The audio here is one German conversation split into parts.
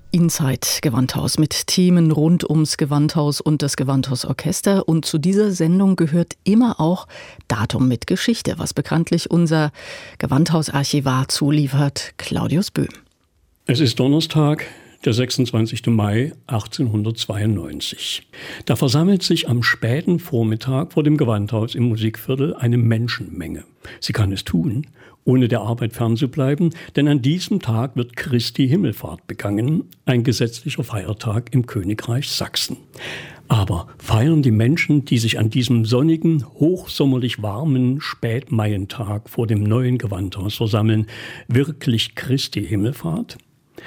Inside Gewandhaus mit Themen rund ums Gewandhaus und das Gewandhausorchester. Und zu dieser Sendung gehört immer auch Datum mit Geschichte, was bekanntlich unser Gewandhausarchivar zuliefert, Claudius Böhm. Es ist Donnerstag, der 26. Mai 1892. Da versammelt sich am späten Vormittag vor dem Gewandhaus im Musikviertel eine Menschenmenge. Sie kann es tun, ohne der Arbeit fernzubleiben, denn an diesem Tag wird Christi Himmelfahrt begangen, ein gesetzlicher Feiertag im Königreich Sachsen. Aber feiern die Menschen, die sich an diesem sonnigen, hochsommerlich warmen Spätmaientag vor dem neuen Gewandhaus versammeln, wirklich Christi Himmelfahrt?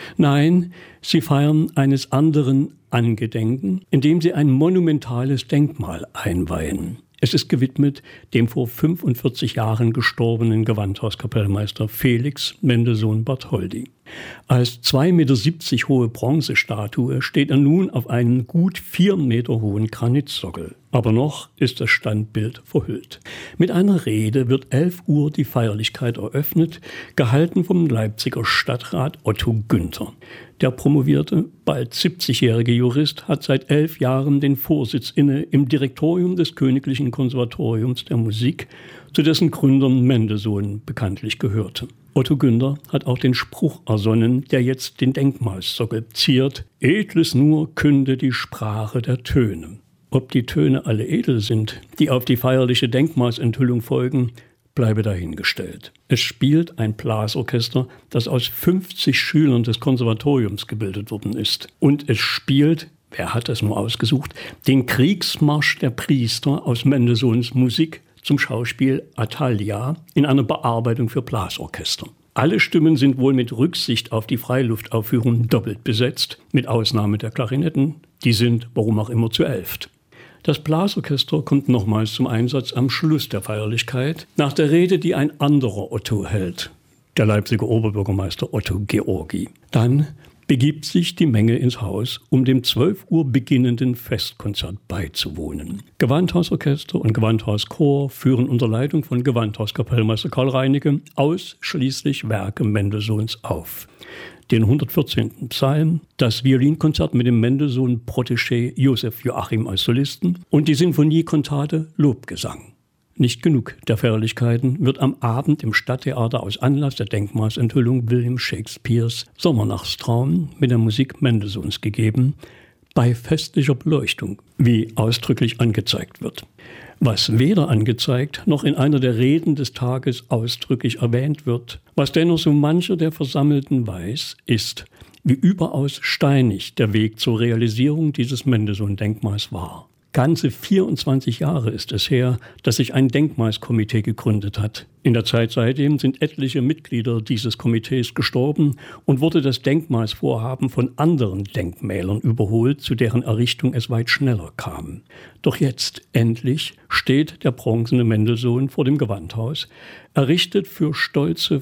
Nein, sie feiern eines anderen Angedenken, indem sie ein monumentales Denkmal einweihen. Es ist gewidmet dem vor 45 Jahren gestorbenen Gewandhauskapellmeister Felix Mendelssohn Bartholdy. Als 2,70 Meter hohe Bronzestatue steht er nun auf einem gut 4 Meter hohen Granitsockel. Aber noch ist das Standbild verhüllt. Mit einer Rede wird 11 Uhr die Feierlichkeit eröffnet, gehalten vom Leipziger Stadtrat Otto Günther. Der promovierte, bald 70-jährige Jurist hat seit 11 Jahren den Vorsitz inne im Direktorium des Königlichen Konservatoriums der Musik, zu dessen Gründern Mendelssohn bekanntlich gehörte. Otto Günther hat auch den Spruch ersonnen, der jetzt den Denkmalssockel ziert: Edles nur künde die Sprache der Töne. Ob die Töne alle edel sind, die auf die feierliche Denkmalsenthüllung folgen, bleibe dahingestellt. Es spielt ein Blasorchester, das aus 50 Schülern des Konservatoriums gebildet worden ist. Und es spielt, wer hat das nur ausgesucht, den Kriegsmarsch der Priester aus Mendelssohns Musik zum Schauspiel Athalia in einer Bearbeitung für Blasorchester. Alle Stimmen sind wohl mit Rücksicht auf die Freiluftaufführung doppelt besetzt, mit Ausnahme der Klarinetten, die sind, warum auch immer, zu 11. Das Blasorchester kommt nochmals zum Einsatz am Schluss der Feierlichkeit, nach der Rede, die ein anderer Otto hält, der Leipziger Oberbürgermeister Otto Georgi. Dann begibt sich die Menge ins Haus, um dem 12 Uhr beginnenden Festkonzert beizuwohnen. Gewandhausorchester und Gewandhauschor führen unter Leitung von Gewandhauskapellmeister Karl Reinecke ausschließlich Werke Mendelssohns auf. Den 114. Psalm, das Violinkonzert mit dem Mendelssohn-Protégé Josef Joachim als Solisten und die Sinfoniekantate Lobgesang. Nicht genug der Feierlichkeiten wird am Abend im Stadttheater aus Anlass der Denkmalsenthüllung William Shakespeares Sommernachtstraum mit der Musik Mendelssohns gegeben, bei festlicher Beleuchtung, wie ausdrücklich angezeigt wird. Was weder angezeigt noch in einer der Reden des Tages ausdrücklich erwähnt wird, was dennoch so mancher der Versammelten weiß, ist, wie überaus steinig der Weg zur Realisierung dieses Mendelssohn-Denkmals war. Ganze 24 Jahre ist es her, dass sich ein Denkmalskomitee gegründet hat. In der Zeit seitdem sind etliche Mitglieder dieses Komitees gestorben und wurde das Denkmalsvorhaben von anderen Denkmälern überholt, zu deren Errichtung es weit schneller kam. Doch jetzt, endlich, steht der bronzene Mendelssohn vor dem Gewandhaus, errichtet für stolze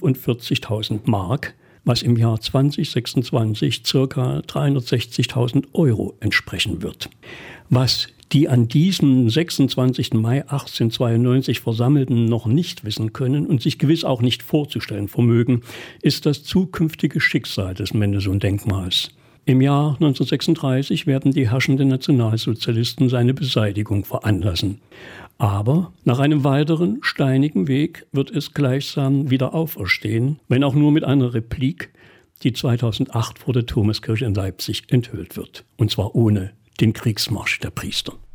45.000 Mark, was im Jahr 2026 ca. 360.000 Euro entsprechen wird. Was die an diesem 26. Mai 1892 Versammelten noch nicht wissen können und sich gewiss auch nicht vorzustellen vermögen, ist das zukünftige Schicksal des Mendelssohn-Denkmals. Im Jahr 1936 werden die herrschenden Nationalsozialisten seine Beseitigung veranlassen. Aber nach einem weiteren steinigen Weg wird es gleichsam wieder auferstehen, wenn auch nur mit einer Replik, die 2008 vor der Thomaskirche in Leipzig enthüllt wird. Und zwar ohne den Kriegsmarsch der Priester.